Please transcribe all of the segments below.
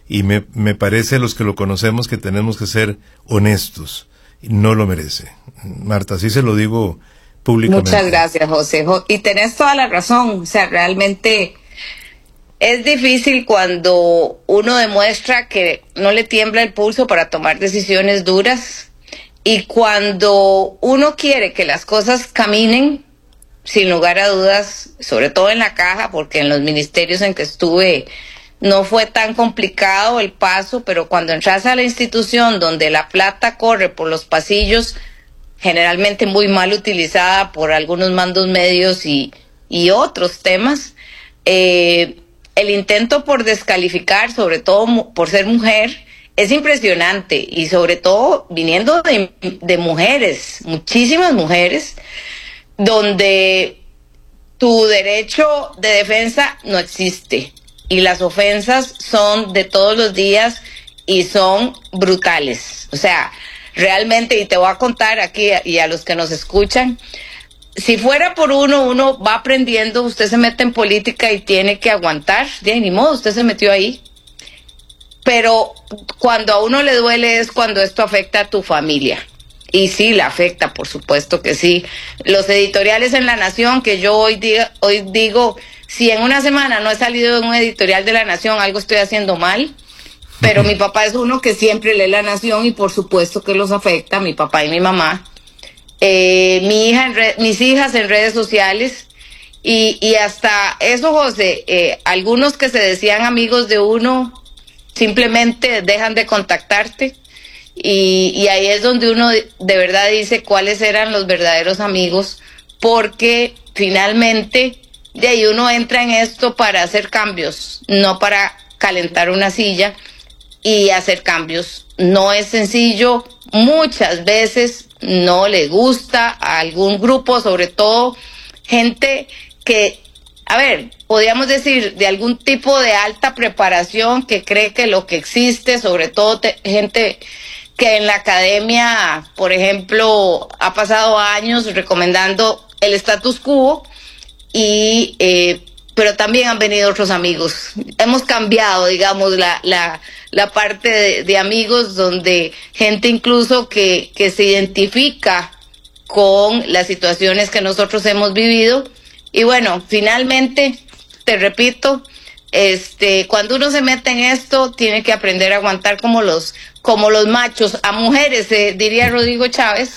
y me parece a los que lo conocemos que tenemos que ser honestos. No lo merece. Marta, así se lo digo públicamente. Muchas gracias, José. Y tenés toda la razón. O sea, realmente es difícil cuando uno demuestra que no le tiembla el pulso para tomar decisiones duras, y cuando uno quiere que las cosas caminen, sin lugar a dudas, sobre todo en la caja, porque en los ministerios en que estuve no fue tan complicado el paso, pero cuando entras a la institución donde la plata corre por los pasillos, generalmente muy mal utilizada por algunos mandos medios y otros temas, el intento por descalificar, sobre todo por ser mujer, es impresionante, y sobre todo viniendo de mujeres, muchísimas mujeres, donde tu derecho de defensa no existe y las ofensas son de todos los días y son brutales. O sea, realmente, y te voy a contar aquí y a los que nos escuchan, si fuera por uno va aprendiendo. Usted se mete en política y tiene que aguantar, ni modo, usted se metió ahí. Pero cuando a uno le duele es cuando esto afecta a tu familia. Y sí, la afecta, por supuesto que sí. Los editoriales en La Nación, que yo hoy digo, si en una semana no he salido de un editorial de La Nación, algo estoy haciendo mal. Pero mi papá es uno que siempre lee La Nación y por supuesto que los afecta, mi papá y mi mamá. Mis hijas en redes sociales. Y hasta eso, José, algunos que se decían amigos de uno simplemente dejan de contactarte. Y ahí es donde uno de verdad dice cuáles eran los verdaderos amigos, porque finalmente de ahí uno entra en esto para hacer cambios, no para calentar una silla y hacer cambios. No es sencillo, muchas veces no le gusta a algún grupo, sobre todo gente que, a ver, podríamos decir de algún tipo de alta preparación, que cree que lo que existe, sobre todo gente que en la academia, por ejemplo, ha pasado años recomendando el status quo, pero también han venido otros amigos. Hemos cambiado, digamos, la parte de amigos, donde gente incluso que se identifica con las situaciones que nosotros hemos vivido. Y bueno, finalmente, te repito, cuando uno se mete en esto, tiene que aprender a aguantar como los machos, a mujeres, diría Rodrigo Chávez.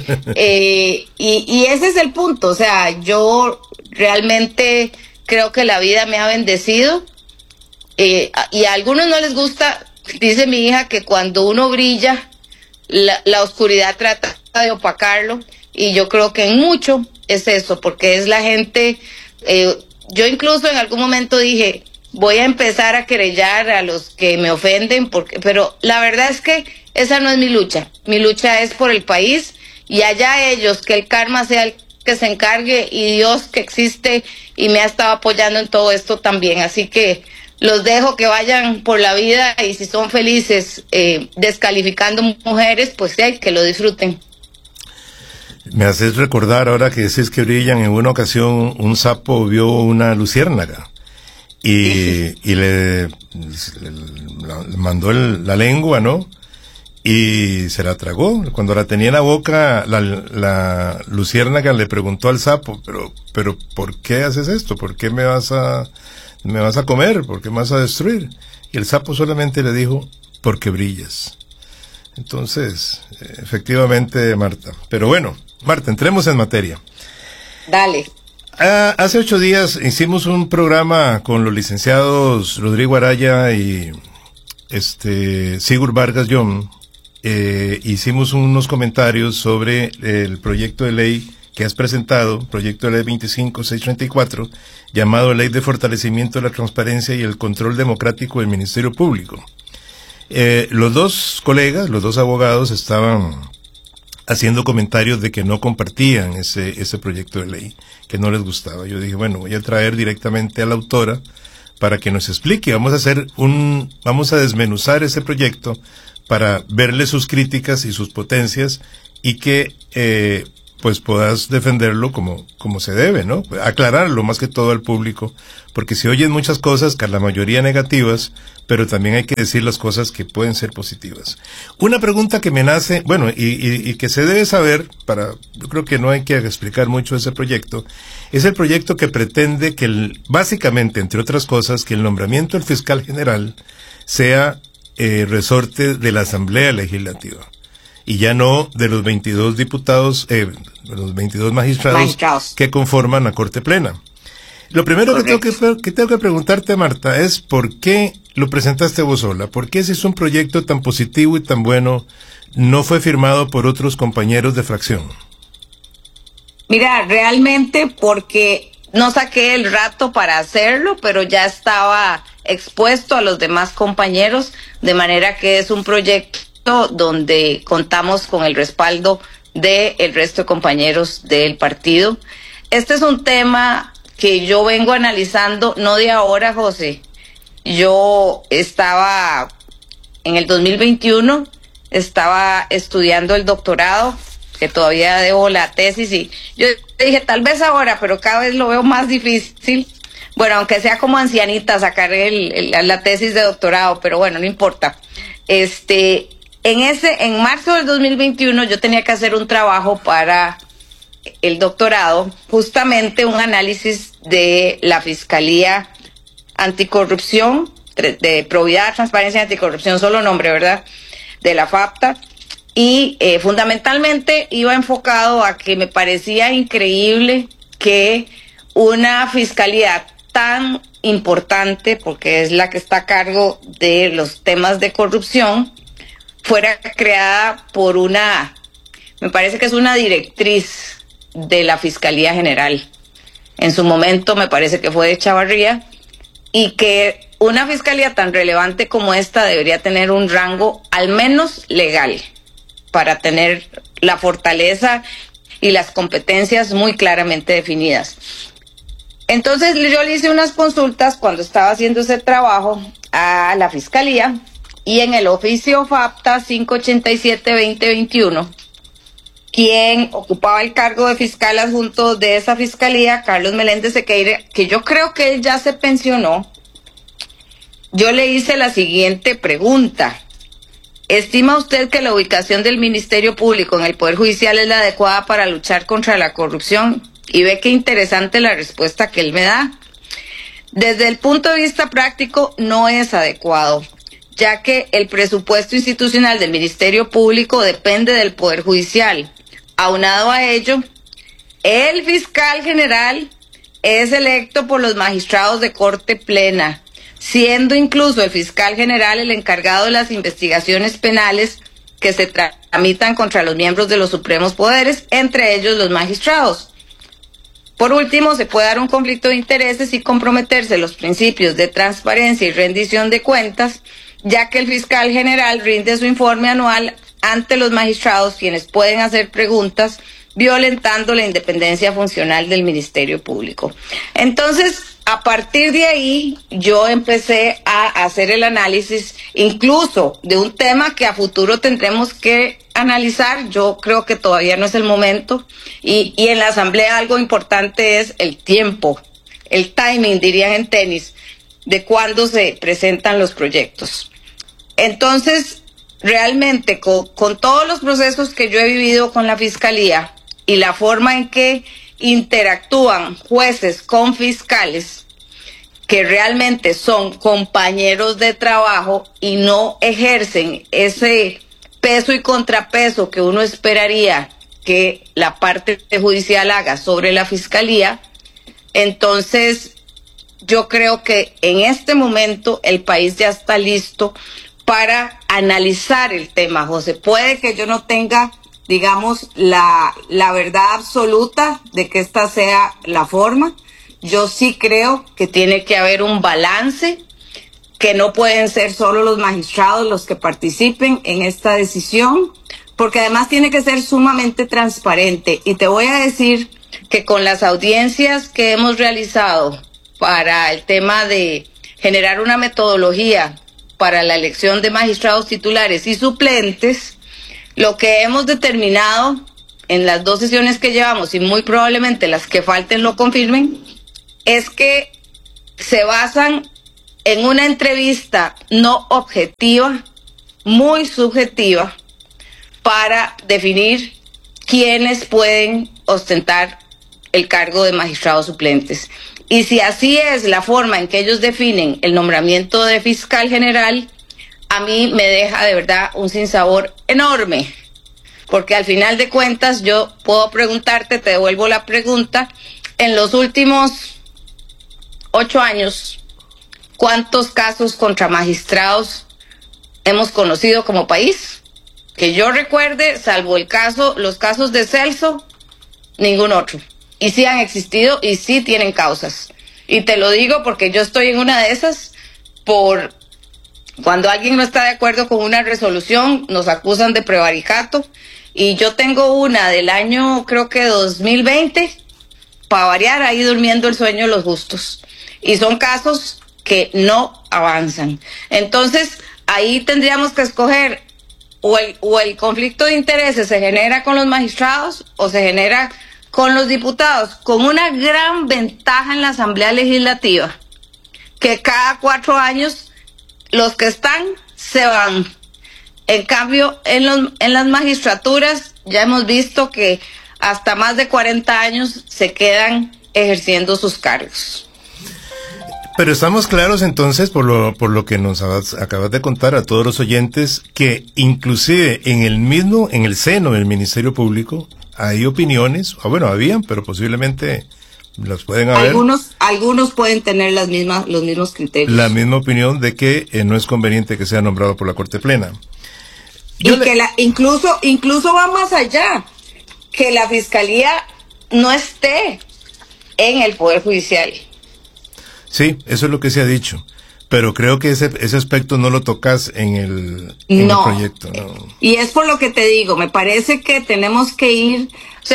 Y ese es el punto. O sea, yo realmente creo que la vida me ha bendecido. Y a algunos no les gusta, dice mi hija, que cuando uno brilla, la oscuridad trata de opacarlo. Y yo creo que en mucho es eso, porque es la gente. Yo incluso en algún momento dije, voy a empezar a querellar a los que me ofenden, pero la verdad es que esa no es mi lucha. Mi lucha es por el país, y allá ellos, que el karma sea el que se encargue, y Dios que existe y me ha estado apoyando en todo esto también. Así que los dejo que vayan por la vida, y si son felices descalificando mujeres, pues sí, que lo disfruten. Me haces recordar, ahora que decís que brillan, en una ocasión un sapo vio una luciérnaga y le mandó la lengua, ¿no? Y se la tragó. Cuando la tenía en la boca, la luciérnaga le preguntó al sapo, pero ¿por qué haces esto? ¿Por qué me vas a comer? ¿Por qué me vas a destruir? Y el sapo solamente le dijo, porque brillas. Entonces, efectivamente, Marta. Pero bueno, Marta, entremos en materia. Dale. Hace 8 días hicimos un programa con los licenciados Rodrigo Araya y Sigurd Vargas Llom. Hicimos unos comentarios sobre el proyecto de ley que has presentado, proyecto de ley 25634, llamado Ley de Fortalecimiento de la Transparencia y el Control Democrático del Ministerio Público. Los dos colegas, los dos abogados, estaban haciendo comentarios de que no compartían ese proyecto de ley, que no les gustaba. Yo dije, bueno, voy a traer directamente a la autora para que nos explique. Vamos a desmenuzar ese proyecto para verle sus críticas y sus potencias, y que pues puedas defenderlo como se debe, ¿no? Aclararlo más que todo al público, porque se oyen muchas cosas, que la mayoría negativas, pero también hay que decir las cosas que pueden ser positivas. Una pregunta que me nace, bueno, y que se debe saber, yo creo que no hay que explicar mucho ese proyecto, es el proyecto que pretende que básicamente, entre otras cosas, que el nombramiento del fiscal general sea resorte de la Asamblea Legislativa y ya no de los 22 diputados, los 22 magistrados que conforman la Corte Plena. Lo primero que tengo que preguntarte, Marta, es ¿por qué lo presentaste vos sola? ¿Por qué si es un proyecto tan positivo y tan bueno no fue firmado por otros compañeros de fracción? Mira, realmente porque no saqué el rato para hacerlo, pero ya estaba expuesto a los demás compañeros, de manera que es un proyecto donde contamos con el respaldo del resto de compañeros del partido. Este es un tema que yo vengo analizando, no de ahora, José. Yo estaba, en el 2021, estaba estudiando el doctorado, que todavía debo la tesis, y yo dije, tal vez ahora, pero cada vez lo veo más difícil. Bueno, aunque sea como ancianita, sacar la tesis de doctorado, pero bueno, no importa. En marzo del 2021 yo tenía que hacer un trabajo para el doctorado, justamente un análisis de la Fiscalía Anticorrupción, de Probidad, Transparencia y Anticorrupción, solo nombre, ¿verdad?, de la FAPTA, y fundamentalmente iba enfocado a que me parecía increíble que una fiscalía tan importante, porque es la que está a cargo de los temas de corrupción, fuera creada por me parece que es una directriz de la Fiscalía General. En su momento me parece que fue de Chavarría, y que una fiscalía tan relevante como esta debería tener un rango al menos legal para tener la fortaleza y las competencias muy claramente definidas. Entonces yo le hice unas consultas cuando estaba haciendo ese trabajo a la Fiscalía, y en el oficio FAPTA 587-2021, quien ocupaba el cargo de fiscal adjunto de esa fiscalía, Carlos Meléndez Sequeira, que yo creo que él ya se pensionó, yo le hice la siguiente pregunta: ¿estima usted que la ubicación del Ministerio Público en el Poder Judicial es la adecuada para luchar contra la corrupción? Y ve qué interesante la respuesta que él me da. Desde el punto de vista práctico, no es adecuado, ya que el presupuesto institucional del Ministerio Público depende del Poder Judicial. Aunado a ello, el fiscal general es electo por los magistrados de Corte Plena, siendo incluso el fiscal general el encargado de las investigaciones penales que se tramitan contra los miembros de los supremos poderes, entre ellos los magistrados. Por último, se puede dar un conflicto de intereses y comprometerse los principios de transparencia y rendición de cuentas, ya que el fiscal general rinde su informe anual ante los magistrados, quienes pueden hacer preguntas violentando la independencia funcional del Ministerio Público. Entonces, a partir de ahí, yo empecé a hacer el análisis incluso de un tema que a futuro tendremos que analizar. Yo creo que todavía no es el momento, y en la Asamblea algo importante es el tiempo, el timing, dirían en tenis, de cuándo se presentan los proyectos. Entonces, realmente, con todos los procesos que yo he vivido con la Fiscalía y la forma en que interactúan jueces con fiscales, que realmente son compañeros de trabajo y no ejercen ese peso y contrapeso que uno esperaría que la parte judicial haga sobre la Fiscalía, entonces yo creo que en este momento el país ya está listo para analizar el tema, José. Puede que yo no tenga, digamos, la verdad absoluta de que esta sea la forma. Yo sí creo que tiene que haber un balance, que no pueden ser solo los magistrados los que participen en esta decisión, porque además tiene que ser sumamente transparente. Y te voy a decir que con las audiencias que hemos realizado para el tema de generar una metodología para la elección de magistrados titulares y suplentes, lo que hemos determinado en las 2 sesiones que llevamos, y muy probablemente las que falten lo confirmen, es que se basan en una entrevista no objetiva, muy subjetiva, para definir quiénes pueden ostentar el cargo de magistrados suplentes. Y si así es la forma en que ellos definen el nombramiento de fiscal general, a mí me deja de verdad un sinsabor enorme, porque al final de cuentas yo puedo preguntarte, te devuelvo la pregunta, en los últimos 8 años, ¿cuántos casos contra magistrados hemos conocido como país? Que yo recuerde, salvo los casos de Celso, ningún otro. Y sí han existido y sí tienen causas. Y te lo digo porque yo estoy en una de esas. Cuando alguien no está de acuerdo con una resolución, nos acusan de prevaricato. Y yo tengo una del año, creo que 2020, para variar, ahí durmiendo el sueño de los justos. Y son casos que no avanzan. Entonces, ahí tendríamos que escoger o el conflicto de intereses se genera con los magistrados o se genera con los diputados, con una gran ventaja en la Asamblea Legislativa, que cada 4 años los que están se van. En cambio, en las magistraturas ya hemos visto que hasta más de 40 años se quedan ejerciendo sus cargos. Pero estamos claros entonces, por lo que nos acabas de contar a todos los oyentes, que inclusive en el seno del Ministerio Público hay opiniones, habían, pero posiblemente las pueden haber. Algunos pueden tener los mismos criterios. La misma opinión de que no es conveniente que sea nombrado por la Corte Plena. Incluso va más allá, que la Fiscalía no esté en el Poder Judicial. Sí, eso es lo que se ha dicho, pero creo que ese aspecto no lo tocas en el proyecto. No. Y es por lo que te digo, me parece que tenemos que ir,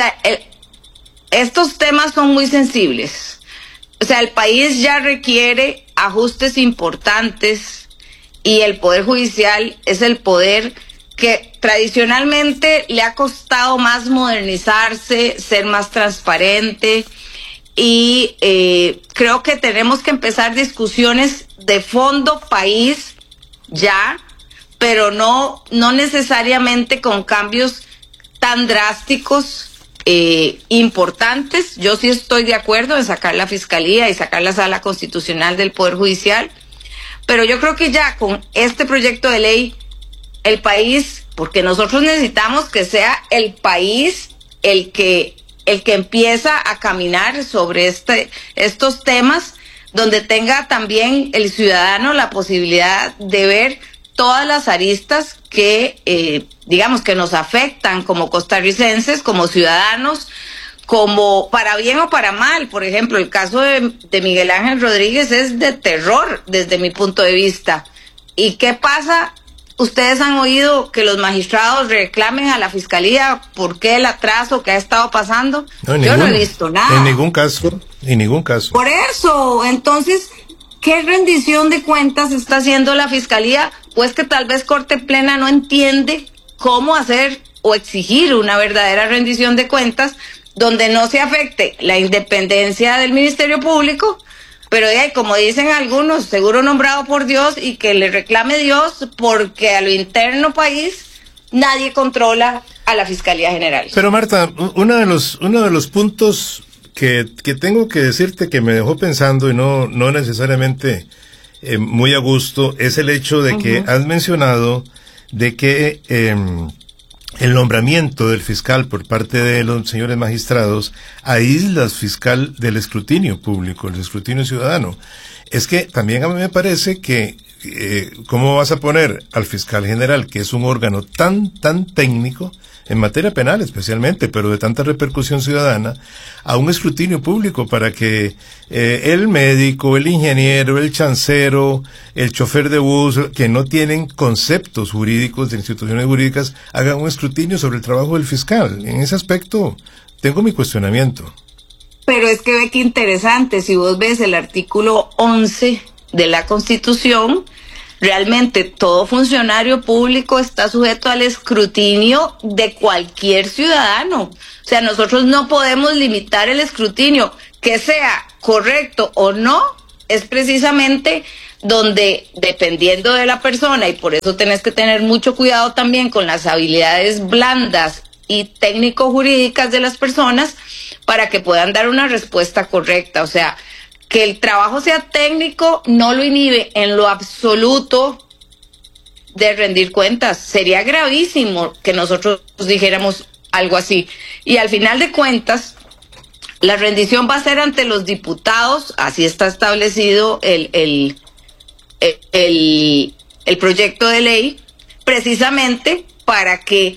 estos temas son muy sensibles. El país ya requiere ajustes importantes y el Poder Judicial es el poder que tradicionalmente le ha costado más modernizarse, ser más transparente. Y creo que tenemos que empezar discusiones de fondo país ya, pero no necesariamente con cambios tan drásticos, importantes. Yo sí estoy de acuerdo en sacar la Fiscalía y sacar la Sala Constitucional del Poder Judicial, pero yo creo que ya con este proyecto de ley, el país, porque nosotros necesitamos que sea el país el que empieza a caminar sobre estos temas, donde tenga también el ciudadano la posibilidad de ver todas las aristas que, digamos, que nos afectan como costarricenses, como ciudadanos, como para bien o para mal. Por ejemplo, el caso de Miguel Ángel Rodríguez es de terror desde mi punto de vista. ¿Y qué pasa? Ustedes han oído que los magistrados reclamen a la Fiscalía por qué el atraso que ha estado pasando. Yo no he visto nada. En ningún caso. Por eso, entonces, ¿qué rendición de cuentas está haciendo la Fiscalía? Pues que tal vez Corte Plena no entiende cómo hacer o exigir una verdadera rendición de cuentas donde no se afecte la independencia del Ministerio Público, pero como dicen algunos, seguro nombrado por Dios, y que le reclame Dios, porque a lo interno país nadie controla a la Fiscalía General. Pero Marta, uno de los puntos que tengo que decirte que me dejó pensando y no necesariamente muy a gusto, es el hecho de que has mencionado de que el nombramiento del fiscal por parte de los señores magistrados aísla al fiscal del escrutinio público, el escrutinio ciudadano. Es que también a mí me parece que ¿cómo vas a poner al fiscal general, que es un órgano tan técnico, en materia penal especialmente, pero de tanta repercusión ciudadana, a un escrutinio público para que el médico, el ingeniero, el chancero, el chofer de bus, que no tienen conceptos jurídicos de instituciones jurídicas, hagan un escrutinio sobre el trabajo del fiscal? En ese aspecto tengo mi cuestionamiento. Pero es que ve qué interesante, si vos ves el artículo 11 de la Constitución, realmente todo funcionario público está sujeto al escrutinio de cualquier ciudadano. O sea, nosotros no podemos limitar el escrutinio. Que sea correcto o no, es precisamente donde, dependiendo de la persona, y por eso tenés que tener mucho cuidado también con las habilidades blandas y técnico-jurídicas de las personas, para que puedan dar una respuesta correcta. O sea, que el trabajo sea técnico no lo inhibe en lo absoluto de rendir cuentas. Sería gravísimo que nosotros dijéramos algo así. Y al final de cuentas, la rendición va a ser ante los diputados, así está establecido el proyecto de ley, precisamente para que,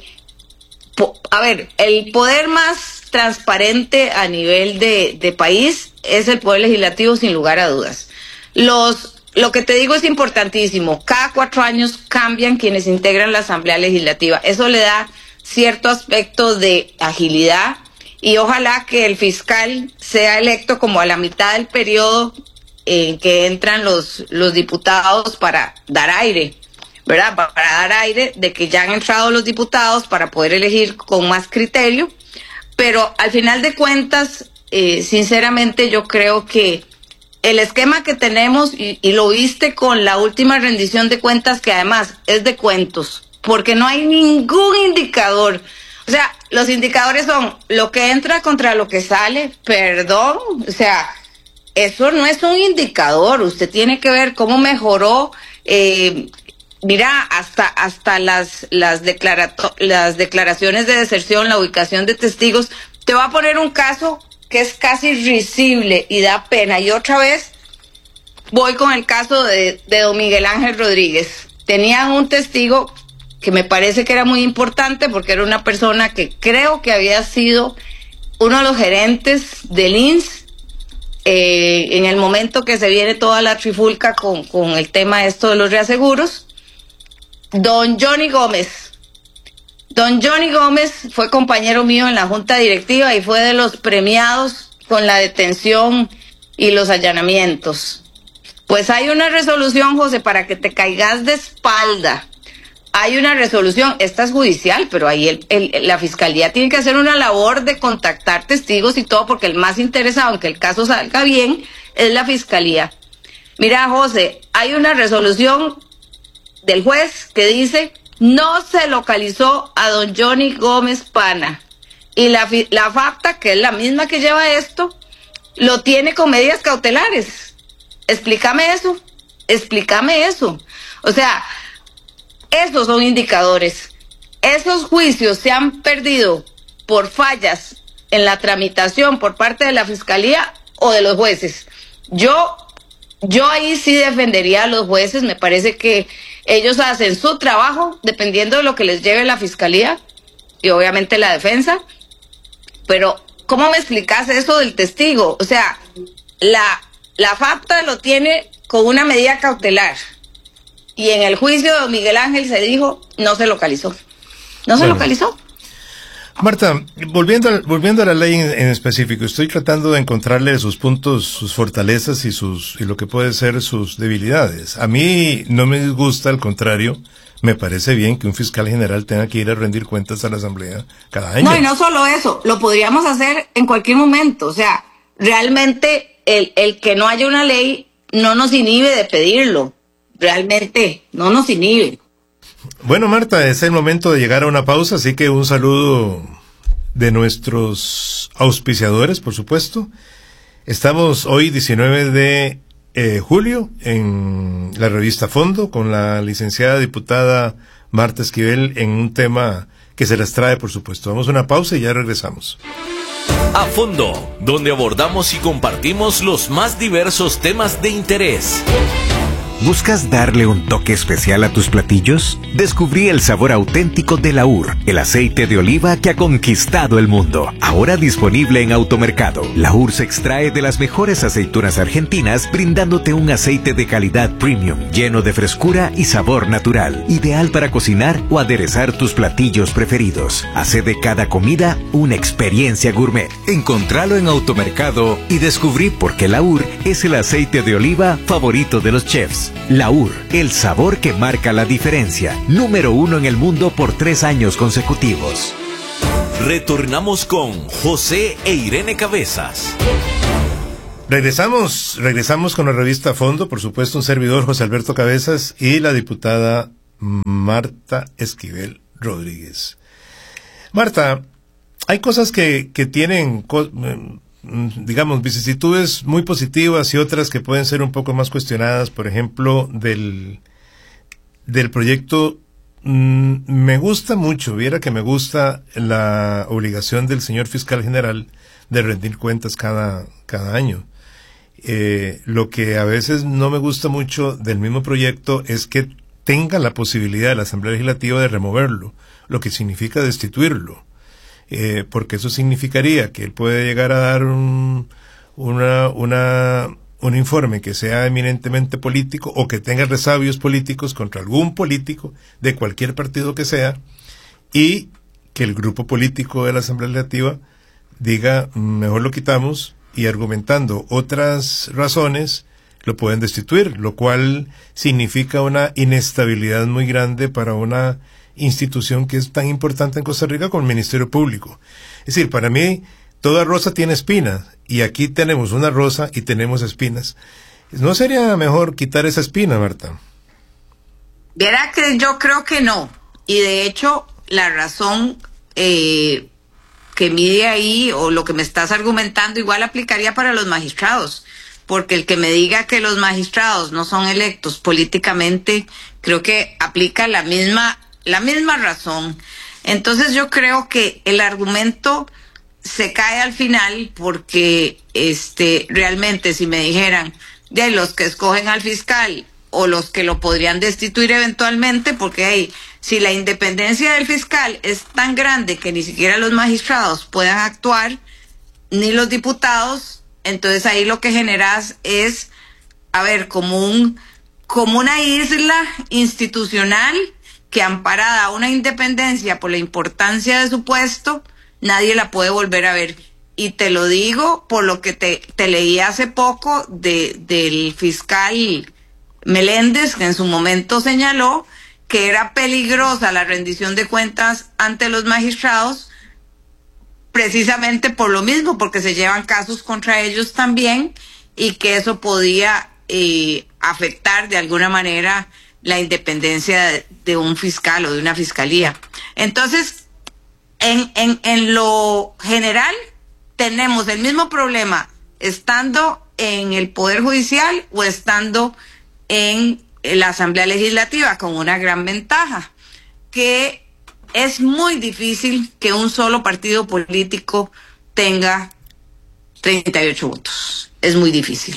el poder más transparente a nivel de país es el poder legislativo, sin lugar a dudas. Lo que te digo es importantísimo. Cada 4 años cambian quienes integran la Asamblea Legislativa. Eso le da cierto aspecto de agilidad, y ojalá que el fiscal sea electo como a la mitad del periodo en que entran los diputados, para dar aire, ¿verdad? Para dar aire de que ya han entrado los diputados, para poder elegir con más criterio. Pero al final de cuentas, sinceramente yo creo que el esquema que tenemos, y lo viste con la última rendición de cuentas, que además es de cuentos, porque no hay ningún indicador. O sea, los indicadores son lo que entra contra lo que sale. Perdón, o sea, eso no es un indicador. Usted tiene que ver cómo mejoró. Mira, hasta las declaraciones de deserción, la ubicación de testigos. Te voy a poner un caso que es casi risible y da pena. Y otra vez voy con el caso de don Miguel Ángel Rodríguez. Tenían un testigo que me parece que era muy importante, porque era una persona que creo que había sido uno de los gerentes del INS en el momento que se viene toda la trifulca con el tema esto de los reaseguros. Don Johnny Gómez. Don Johnny Gómez fue compañero mío en la junta directiva y fue de los premiados con la detención y los allanamientos. Pues hay una resolución, José, para que te caigas de espalda. Hay una resolución, esta es judicial, pero ahí la fiscalía tiene que hacer una labor de contactar testigos y todo, porque el más interesado en que el caso salga bien es la fiscalía. Mira, José, hay una resolución del juez que dice: no se localizó a don Johnny Gómez Pana. Y la FAPTA, que es la misma que lleva esto, lo tiene con medidas cautelares. Explícame eso. O sea, esos son indicadores. Esos juicios se han perdido por fallas en la tramitación por parte de la fiscalía o de los jueces. Yo ahí sí defendería a los jueces. Me parece que ellos hacen su trabajo dependiendo de lo que les lleve la fiscalía y obviamente la defensa. Pero, ¿cómo me explicas eso del testigo? O sea, la FAPTA lo tiene con una medida cautelar. Y en el juicio de Miguel Ángel se dijo, no se localizó. Se localizó. Marta, volviendo a la ley en específico, estoy tratando de encontrarle sus puntos, sus fortalezas y lo que puede ser sus debilidades. A mí no me disgusta, al contrario, me parece bien que un fiscal general tenga que ir a rendir cuentas a la Asamblea cada año. No, y no solo eso, lo podríamos hacer en cualquier momento. O sea, realmente el que no haya una ley no nos inhibe de pedirlo. Realmente no nos inhibe. Bueno, Marta, es el momento de llegar a una pausa, así que un saludo de nuestros auspiciadores, por supuesto. Estamos hoy 19 de julio en la revista Fondo con la licenciada diputada Marta Esquivel en un tema que se las trae, por supuesto. Vamos a una pausa y ya regresamos. A Fondo, donde abordamos y compartimos los más diversos temas de interés. ¿Buscas darle un toque especial a tus platillos? Descubrí el sabor auténtico de Lahur, el aceite de oliva que ha conquistado el mundo. Ahora disponible en Automercado. Lahur se extrae de las mejores aceitunas argentinas, brindándote un aceite de calidad premium, lleno de frescura y sabor natural. Ideal para cocinar o aderezar tus platillos preferidos. Hace de cada comida una experiencia gourmet. Encontralo en Automercado y descubrí por qué Lahur es el aceite de oliva favorito de los chefs. La UR, el sabor que marca la diferencia. Número 1 en el mundo por 3 años consecutivos. Retornamos con José e Irene Cabezas. Regresamos con la revista A Fondo, por supuesto un servidor, José Alberto Cabezas, y la diputada Marta Esquivel Rodríguez. Marta, hay cosas que tienen, digamos, vicisitudes muy positivas y otras que pueden ser un poco más cuestionadas. Por ejemplo, del proyecto, me gusta mucho, viera que me gusta la obligación del señor fiscal general de rendir cuentas cada año. Lo que a veces no me gusta mucho del mismo proyecto es que tenga la posibilidad de la Asamblea Legislativa de removerlo, lo que significa destituirlo, porque eso significaría que él puede llegar a dar un informe que sea eminentemente político o que tenga resabios políticos contra algún político de cualquier partido que sea, y que el grupo político de la Asamblea Legislativa diga mejor lo quitamos, y argumentando otras razones lo pueden destituir, lo cual significa una inestabilidad muy grande para una institución que es tan importante en Costa Rica como el Ministerio Público. Es decir, para mí toda rosa tiene espinas, y aquí tenemos una rosa y tenemos espinas. ¿No sería mejor quitar esa espina, Marta? Viera que yo creo que no, y de hecho la razón que mide ahí, o lo que me estás argumentando, igual aplicaría para los magistrados, porque el que me diga que los magistrados no son electos políticamente, creo que aplica la misma razón. Entonces yo creo que el argumento se cae al final, porque realmente si me dijeran de los que escogen al fiscal o los que lo podrían destituir eventualmente, porque si la independencia del fiscal es tan grande que ni siquiera los magistrados puedan actuar, ni los diputados, entonces ahí lo que generas es, como una isla institucional que, amparada a una independencia por la importancia de su puesto, nadie la puede volver a ver. Y te lo digo por lo que te leí hace poco del fiscal Meléndez, que en su momento señaló que era peligrosa la rendición de cuentas ante los magistrados, precisamente por lo mismo, porque se llevan casos contra ellos también, y que eso podía afectar de alguna manera la independencia de un fiscal o de una fiscalía. Entonces, en lo general, tenemos el mismo problema estando en el Poder Judicial o estando en la Asamblea Legislativa, con una gran ventaja, que es muy difícil que un solo partido político tenga 38 votos. Es muy difícil.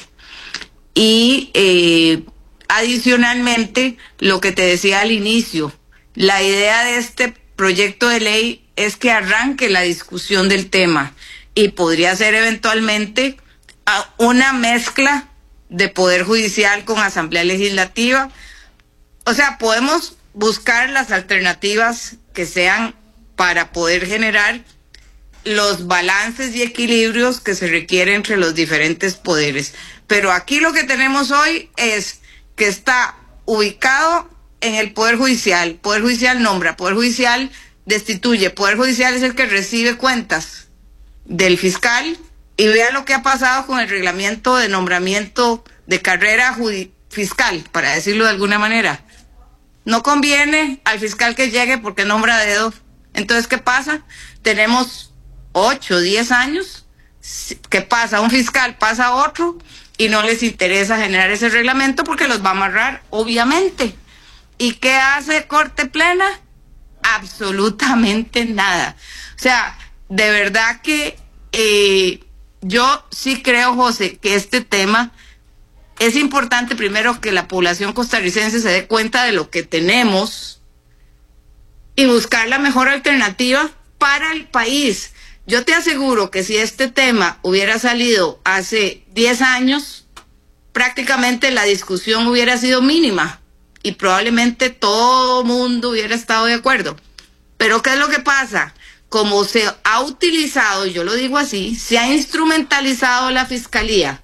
Y adicionalmente, lo que te decía al inicio, la idea de este proyecto de ley es que arranque la discusión del tema, y podría ser eventualmente una mezcla de Poder Judicial con Asamblea Legislativa. O sea, podemos buscar las alternativas que sean para poder generar los balances y equilibrios que se requieren entre los diferentes poderes. Pero aquí lo que tenemos hoy es que está ubicado en el Poder Judicial. Poder Judicial nombra, Poder Judicial destituye, Poder Judicial es el que recibe cuentas del fiscal, y vea lo que ha pasado con el reglamento de nombramiento de carrera fiscal, para decirlo de alguna manera. No conviene al fiscal que llegue porque nombra a dedo. Entonces, ¿qué pasa? Tenemos 8, 10 años. ¿Qué pasa? Un fiscal pasa a otro y no les interesa generar ese reglamento porque los va a amarrar, obviamente. ¿Y qué hace Corte Plena? Absolutamente nada. O sea, de verdad que yo sí creo, José, que este tema es importante, primero, que la población costarricense se dé cuenta de lo que tenemos y buscar la mejor alternativa para el país. Yo te aseguro que si este tema hubiera salido hace 10 años, prácticamente la discusión hubiera sido mínima y probablemente todo mundo hubiera estado de acuerdo. Pero ¿qué es lo que pasa? Como se ha utilizado, yo lo digo así, se ha instrumentalizado la fiscalía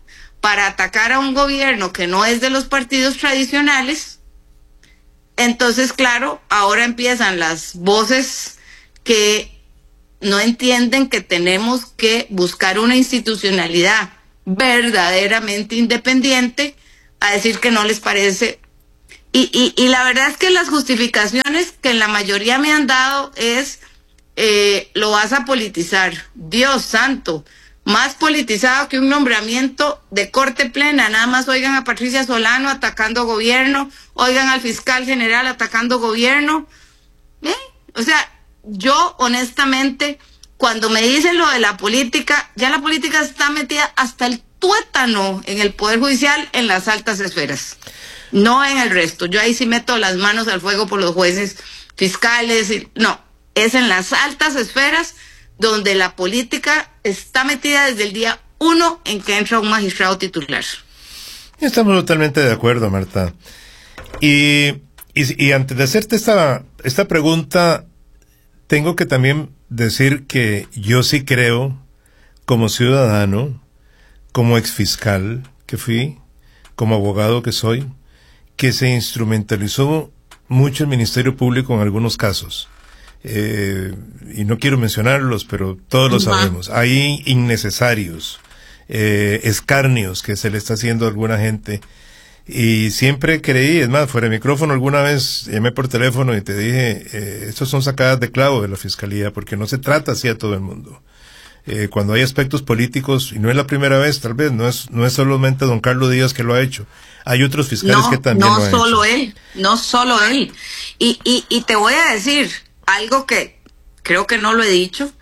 para atacar a un gobierno que no es de los partidos tradicionales. Entonces, claro, ahora empiezan las voces que no entienden que tenemos que buscar una institucionalidad verdaderamente independiente, a decir que no les parece. Y la verdad es que las justificaciones que la mayoría me han dado es, lo vas a politizar. Dios santo, más politizado que un nombramiento de corte plena. Nada más oigan a Patricia Solano atacando gobierno, oigan al fiscal general atacando gobierno. O sea, yo honestamente, cuando me dicen lo de la política, ya la política está metida hasta el tuétano en el Poder Judicial, en las altas esferas, no en el resto. Yo ahí sí meto las manos al fuego por los jueces, fiscales, no, es en las altas esferas donde la política está metida desde el día 1 en que entra un magistrado titular. Estamos totalmente de acuerdo, Marta. Y antes de hacerte esta pregunta, tengo que también decir que yo sí creo, como ciudadano, como exfiscal que fui, como abogado que soy, que se instrumentalizó mucho el Ministerio Público en algunos casos. Y no quiero mencionarlos, pero todos lo sabemos. Hay innecesarios, escarnios que se le está haciendo a alguna gente. Y siempre creí, es más, fuera de micrófono alguna vez llamé por teléfono y te dije, estos son sacadas de clavo de la Fiscalía, porque no se trata así a todo el mundo. Cuando hay aspectos políticos, y no es la primera vez, tal vez, no es solamente don Carlos Díaz que lo ha hecho. Hay otros fiscales que también lo han hecho. No solo él. Y te voy a decir algo que creo que no lo he dicho.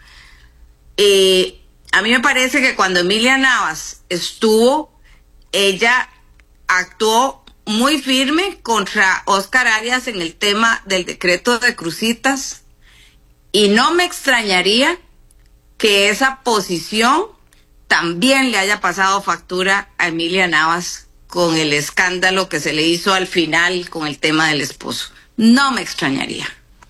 A mí me parece que cuando Emilia Navas estuvo, ella actuó muy firme contra Óscar Arias en el tema del decreto de crucitas, y no me extrañaría que esa posición también le haya pasado factura a Emilia Navas con el escándalo que se le hizo al final con el tema del esposo. No me extrañaría.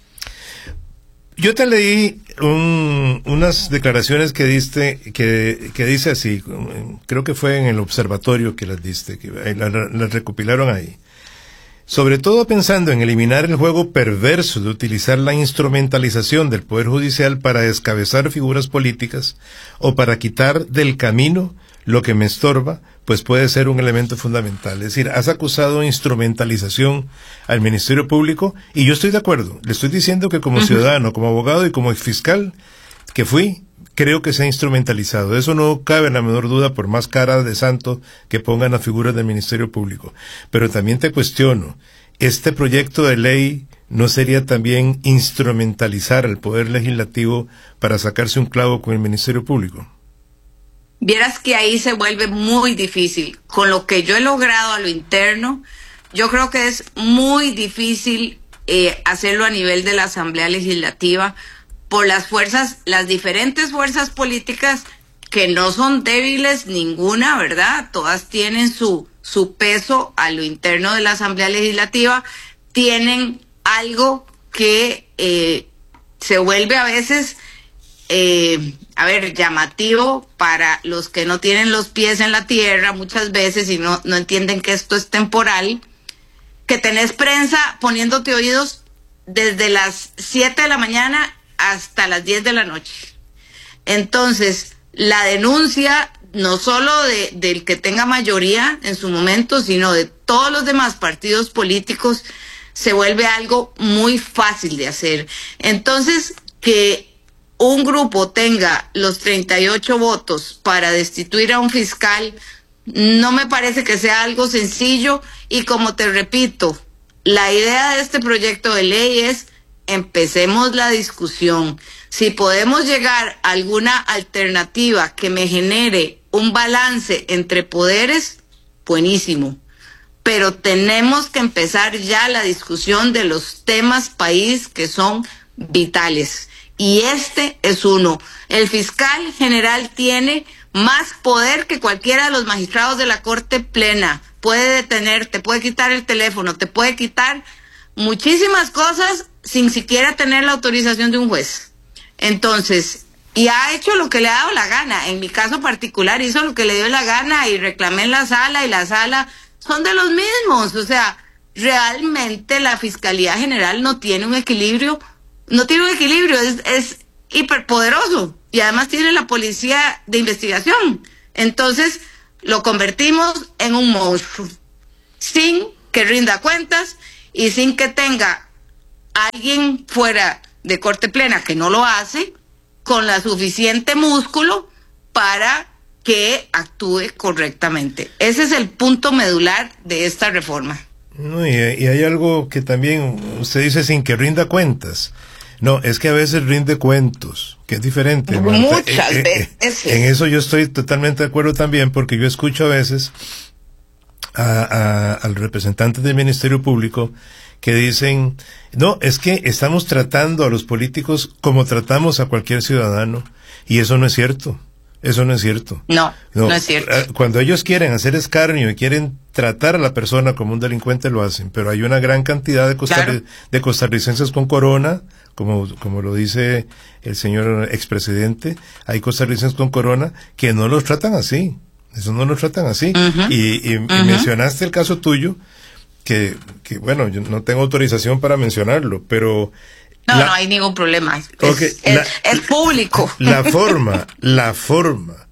Yo te leí unas declaraciones que diste, que dice así, creo que fue en el observatorio que las diste, que las recopilaron ahí. Sobre todo pensando en eliminar el juego perverso de utilizar la instrumentalización del Poder Judicial para descabezar figuras políticas o para quitar del camino lo que me estorba, pues puede ser un elemento fundamental. Es decir, has acusado instrumentalización al Ministerio Público, y yo estoy de acuerdo. Le estoy diciendo que como ciudadano, como abogado y como exfiscal que fui, creo que se ha instrumentalizado. Eso no cabe la menor duda, por más cara de santo que pongan las figuras del Ministerio Público. Pero también te cuestiono, ¿este proyecto de ley no sería también instrumentalizar al Poder Legislativo para sacarse un clavo con el Ministerio Público? Vieras que ahí se vuelve muy difícil. Con lo que yo he logrado a lo interno, yo creo que es muy difícil hacerlo a nivel de la Asamblea Legislativa, por las diferentes fuerzas políticas, que no son débiles ninguna, ¿verdad? Todas tienen su peso a lo interno de la Asamblea Legislativa, tienen algo que se vuelve a veces llamativo para los que no tienen los pies en la tierra muchas veces y no entienden que esto es temporal, que tenés prensa poniéndote oídos desde las 7 de la mañana hasta las 10 de la noche. Entonces, la denuncia no solo del que tenga mayoría en su momento, sino de todos los demás partidos políticos, se vuelve algo muy fácil de hacer. Entonces, que un grupo tenga los 38 votos para destituir a un fiscal, no me parece que sea algo sencillo. Y como te repito, la idea de este proyecto de ley es: empecemos la discusión. Si podemos llegar a alguna alternativa que me genere un balance entre poderes, buenísimo. Pero tenemos que empezar ya la discusión de los temas país que son vitales. Y este es uno. El fiscal general tiene más poder que cualquiera de los magistrados de la Corte Plena. Puede detenerte, puede quitar el teléfono, te puede quitar muchísimas cosas sin siquiera tener la autorización de un juez. Entonces, y ha hecho lo que le ha dado la gana. En mi caso particular hizo lo que le dio la gana y reclamé en la sala, y la sala son de los mismos. O sea, realmente la Fiscalía General no tiene un equilibrio, es hiperpoderoso, y además tiene la Policía de Investigación. Entonces lo convertimos en un monstruo, sin que rinda cuentas y sin que tenga alguien fuera de Corte Plena, que no lo hace, con la suficiente músculo para que actúe correctamente. Ese es el punto medular de esta reforma. No, y hay algo que también usted dice, sin que rinda cuentas. No, es que a veces rinde cuentos, que es diferente. Muchas veces. En eso yo estoy totalmente de acuerdo también, porque yo escucho a veces al representante del Ministerio Público que dicen, no, es que estamos tratando a los políticos como tratamos a cualquier ciudadano, y eso no es cierto. Eso no es cierto. No es cierto. Cuando ellos quieren hacer escarnio y quieren tratar a la persona como un delincuente, lo hacen, pero hay una gran cantidad de costarricenses con corona, como lo dice el señor expresidente, hay costarricenses con corona que no los tratan así. Eso no los tratan así. Y mencionaste el caso tuyo, que bueno, yo no tengo autorización para mencionarlo, pero no hay ningún problema. Es público. La forma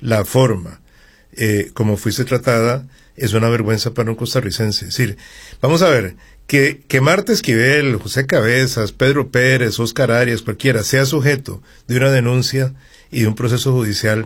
como fuiste tratada es una vergüenza para un costarricense. Es decir, vamos a ver, que Marta Esquivel, José Cabezas, Pedro Pérez, Oscar Arias, cualquiera, sea sujeto de una denuncia y de un proceso judicial,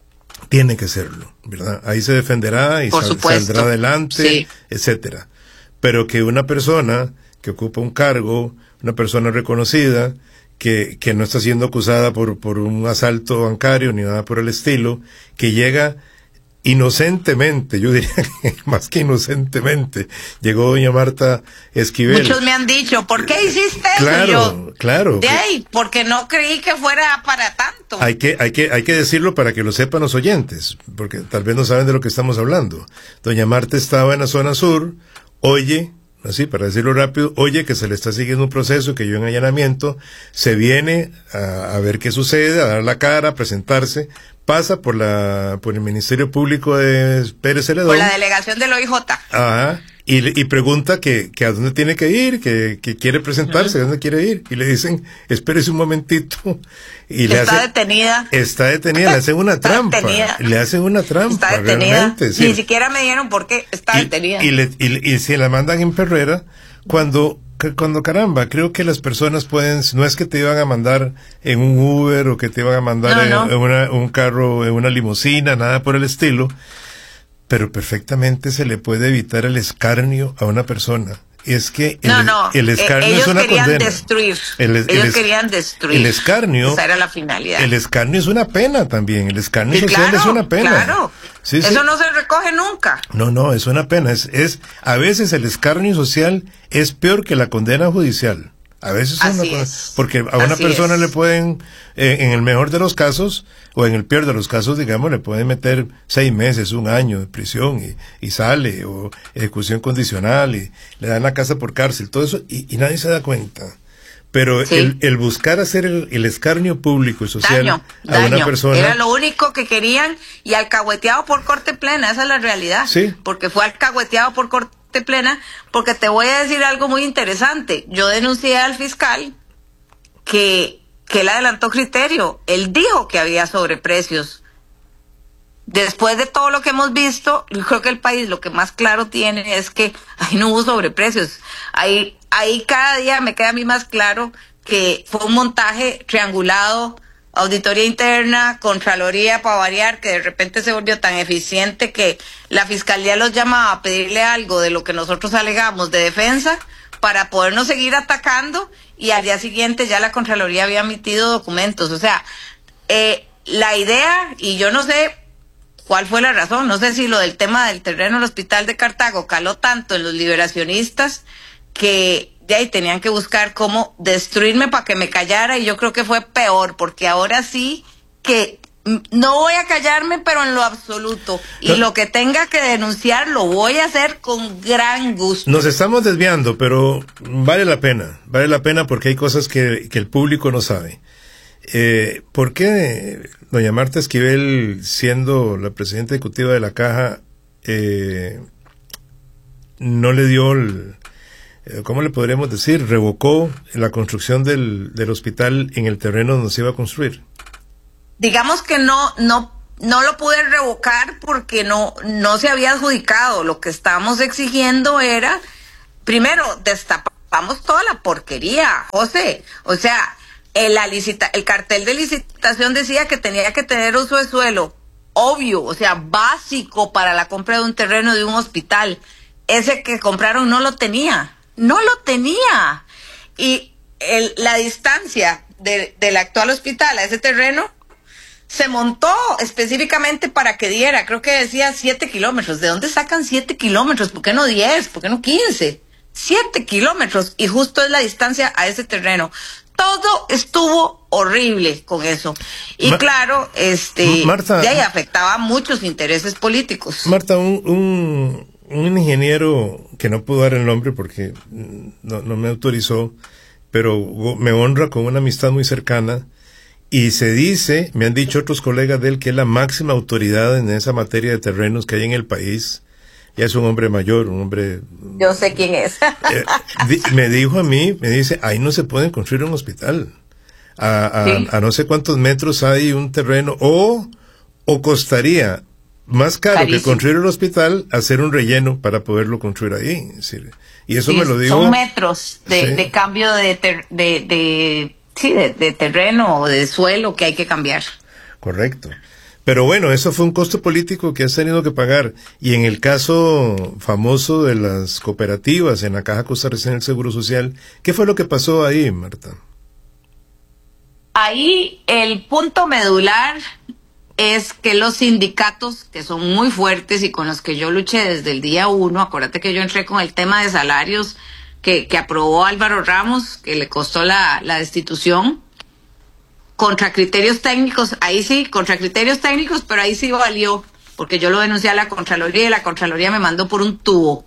tiene que serlo, ¿verdad? Ahí se defenderá y saldrá adelante, sí, etcétera. Pero que una persona que ocupa un cargo, una persona reconocida, que no está siendo acusada por un asalto bancario ni nada por el estilo, que llega inocentemente, yo diría que más que inocentemente, llegó doña Marta Esquivel. Muchos me han dicho, ¿por qué hiciste eso? Claro. Porque no creí que fuera para tanto. Hay que decirlo para que lo sepan los oyentes, porque tal vez no saben de lo que estamos hablando. Doña Marta estaba en la zona sur, oye, así para decirlo rápido, oye que se le está siguiendo un proceso, que yo en allanamiento, se viene a ver qué sucede, a dar la cara, a presentarse, pasa por el Ministerio Público de Pérez Celedón. Por la delegación del OIJ. Ajá, y pregunta que a dónde tiene que ir, que quiere presentarse, a dónde quiere ir, y le dicen, espérese un momentito. Y está detenida. Está detenida, le hacen una trampa. Le hacen una trampa. Está detenida. Realmente, sí. Ni siquiera me dijeron por qué está detenida. Y se la mandan en perrera cuando caramba, creo que las personas pueden, no es que te iban a mandar en un Uber o que te iban a mandar en un carro, en una limusina, nada por el estilo, pero perfectamente se le puede evitar el escarnio a una persona. Es que el escarnio es una condena. Ellos querían destruir. El escarnio. Esa era la finalidad. El escarnio es una pena también. El escarnio social es una pena. Claro. Sí, eso no se recoge nunca. No, es una pena. A veces el escarnio social es peor que la condena judicial. A veces porque a una persona le pueden, en el mejor de los casos, o en el peor de los casos, digamos, le pueden meter 6 meses, 1 año de prisión y sale, o ejecución condicional, y le dan la casa por cárcel, todo eso, y nadie se da cuenta. Pero el buscar hacer el escarnio público y social a una persona... Era lo único que querían, y alcahueteado por Corte Plena, esa es la realidad. Sí. Porque fue alcahueteado por Corte Plena, porque te voy a decir algo muy interesante. Yo denuncié al fiscal que él adelantó criterio. Él dijo que había sobreprecios. Después de todo lo que hemos visto, yo creo que el país lo que más claro tiene es que ahí no hubo sobreprecios. Ahí cada día me queda a mí más claro que fue un montaje triangulado, auditoría interna, contraloría para variar, que de repente se volvió tan eficiente que la fiscalía los llamaba a pedirle algo de lo que nosotros alegamos de defensa para podernos seguir atacando, y al día siguiente ya la contraloría había emitido documentos. O sea, la idea, y yo no sé cuál fue la razón, no sé si lo del tema del terreno del hospital de Cartago caló tanto en los liberacionistas que de ahí tenían que buscar cómo destruirme para que me callara, y yo creo que fue peor, porque ahora sí que no voy a callarme, pero en lo absoluto, y lo que tenga que denunciar lo voy a hacer con gran gusto. Nos estamos desviando, pero vale la pena porque hay cosas que el público no sabe. ¿Por qué doña Marta Esquivel, siendo la presidenta ejecutiva de la Caja, no le dio, ¿cómo le podríamos decir? Revocó la construcción del hospital en el terreno donde se iba a construir? Digamos que no lo pude revocar porque no se había adjudicado. Lo que estábamos exigiendo era, primero, destapamos toda la porquería, José. O sea, el cartel de licitación decía que tenía que tener uso de suelo, obvio, o sea, básico para la compra de un terreno de un hospital. Ese que compraron no lo tenía. Y la distancia del actual hospital a ese terreno se montó específicamente para que diera, creo que decía 7 kilómetros. ¿De dónde sacan 7 kilómetros? ¿Por qué no 10? ¿Por qué no 15? 7 kilómetros, y justo es la distancia a ese terreno. Todo estuvo horrible con eso. Y claro, Marta, de ahí afectaba a muchos intereses políticos. Marta, un ingeniero, que no puedo dar el nombre porque no me autorizó, pero me honra con una amistad muy cercana, y se dice, me han dicho otros colegas de él, que es la máxima autoridad en esa materia de terrenos que hay en el país. Ya es un hombre mayor, un hombre... Yo sé quién es. Me dijo a mí, me dice, ahí no se puede construir un hospital. ¿Sí? A no sé cuántos metros hay un terreno, o costaría más caro carísimo que construir el hospital, hacer un relleno para poderlo construir ahí. Es decir, y eso me lo dijo... Son metros de cambio de terreno o de suelo que hay que cambiar. Correcto. Pero bueno, eso fue un costo político que has tenido que pagar. Y en el caso famoso de las cooperativas en la Caja Costarricense del Seguro Social, ¿qué fue lo que pasó ahí, Marta? Ahí el punto medular es que los sindicatos, que son muy fuertes y con los que yo luché desde el día 1, acuérdate que yo entré con el tema de salarios que aprobó Álvaro Ramos, que le costó la destitución, contra criterios técnicos, ahí sí, contra criterios técnicos, pero ahí sí valió, porque yo lo denuncié a la Contraloría y la Contraloría me mandó por un tubo.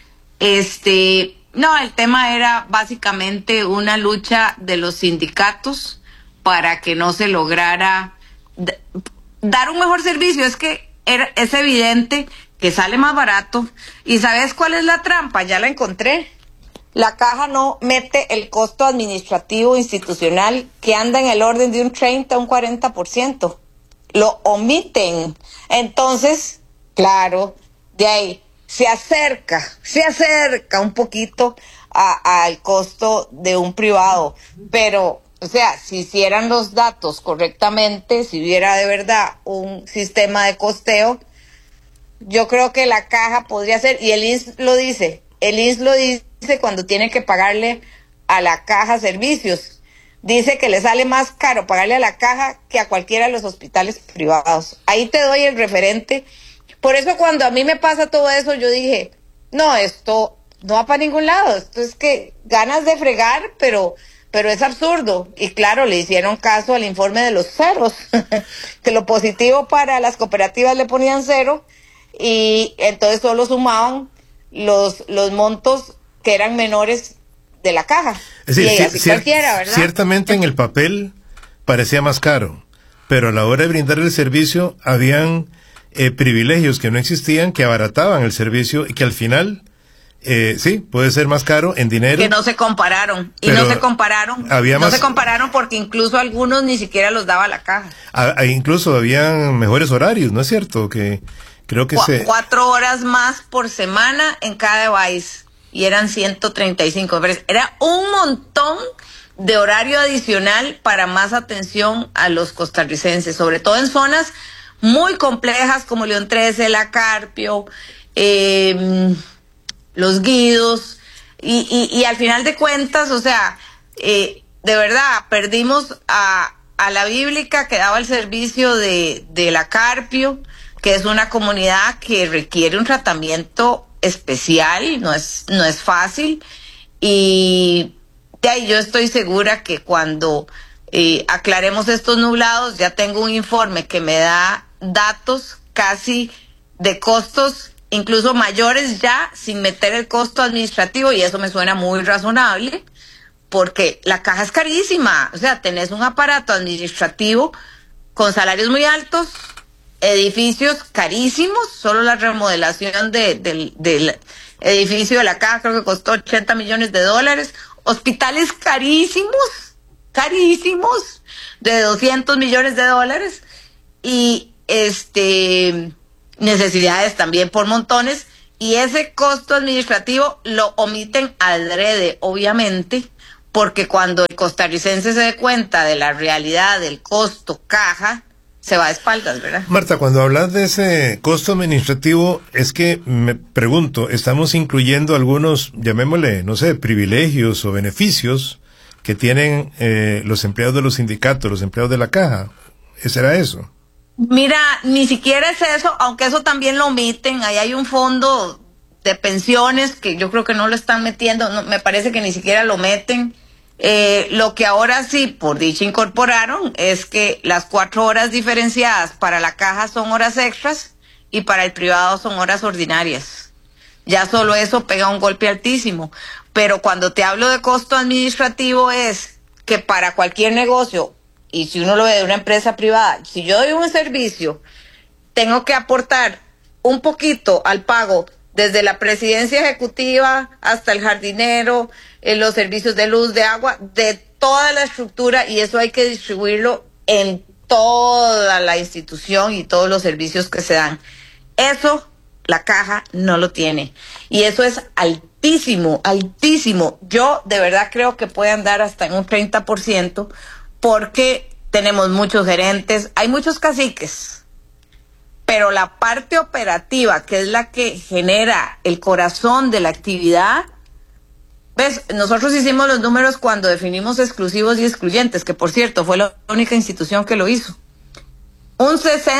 No, el tema era básicamente una lucha de los sindicatos para que no se lograra dar un mejor servicio. Es que es evidente que sale más barato. ¿Y sabes cuál es la trampa? Ya la encontré. La Caja no mete el costo administrativo institucional, que anda en el orden de un 30 a un 40%. Lo omiten. Entonces, claro, de ahí se acerca un poquito al costo de un privado. Pero, o sea, si hicieran los datos correctamente, si hubiera de verdad un sistema de costeo, yo creo que la Caja podría ser, y el INS lo dice cuando tiene que pagarle a la Caja servicios. Dice que le sale más caro pagarle a la Caja que a cualquiera de los hospitales privados. Ahí te doy el referente. Por eso cuando a mí me pasa todo eso, yo dije, no, esto no va para ningún lado. Esto es que ganas de fregar, pero es absurdo. Y claro, le hicieron caso al informe de los ceros, que lo positivo para las cooperativas le ponían 0, y entonces solo sumaban los montos que eran menores de la Caja. Es decir, y así cualquiera, ¿verdad? Ciertamente en el papel parecía más caro, pero a la hora de brindar el servicio habían privilegios que no existían, que abarataban el servicio y que al final sí, puede ser más caro en dinero. Que no se compararon. Y no se compararon. Se compararon porque incluso algunos ni siquiera los daba la Caja. Incluso habían mejores horarios, ¿no es cierto? Que creo que 4 horas más por semana en cada device. Y eran 135. Era un montón de horario adicional para más atención a los costarricenses, sobre todo en zonas muy complejas como León 13, La Carpio, Los Guidos, y al final de cuentas, o sea, de verdad, perdimos a la Bíblica, que daba el servicio de La Carpio, que es una comunidad que requiere un tratamiento especial, no es fácil, y de ahí yo estoy segura que cuando aclaremos estos nublados, ya tengo un informe que me da datos casi de costos incluso mayores ya, sin meter el costo administrativo, y eso me suena muy razonable, porque la caja es carísima. O sea, tenés un aparato administrativo con salarios muy altos, edificios carísimos. Solo la remodelación del edificio de la caja creo que costó $80 millones. Hospitales carísimos, de $200 millones. Y necesidades también por montones. Y ese costo administrativo lo omiten adrede, obviamente, porque cuando el costarricense se dé cuenta de la realidad del costo caja, se va de espaldas, ¿verdad? Marta, cuando hablas de ese costo administrativo, es que me pregunto, ¿estamos incluyendo algunos, llamémosle, no sé, privilegios o beneficios que tienen los empleados de los sindicatos, los empleados de la caja? ¿Será eso? Mira, ni siquiera es eso, aunque eso también lo omiten. Ahí hay un fondo de pensiones que yo creo que no lo están metiendo, no, me parece que ni siquiera lo meten. Lo que ahora sí, por dicha, incorporaron es que las 4 horas diferenciadas para la caja son horas extras y para el privado son horas ordinarias. Ya solo eso pega un golpe altísimo. Pero cuando te hablo de costo administrativo es que para cualquier negocio, y si uno lo ve de una empresa privada, si yo doy un servicio, tengo que aportar un poquito al pago desde la presidencia ejecutiva hasta el jardinero, los servicios de luz, de agua, de toda la estructura, y eso hay que distribuirlo en toda la institución y todos los servicios que se dan. Eso la caja no lo tiene. Y eso es altísimo, altísimo. Yo de verdad creo que puede andar hasta en un 30%, porque tenemos muchos gerentes, hay muchos caciques, pero la parte operativa, que es la que genera el corazón de la actividad, ¿ves? Nosotros hicimos los números cuando definimos exclusivos y excluyentes, que por cierto fue la única institución que lo hizo. Un